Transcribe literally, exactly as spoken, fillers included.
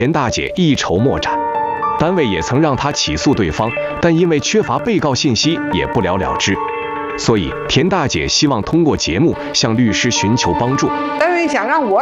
田大姐一筹莫展。单位也曾让她起诉对方，但因为缺乏被告信息，也不了了之。所以田大姐希望通过节目向律师寻求帮助。 单位想让我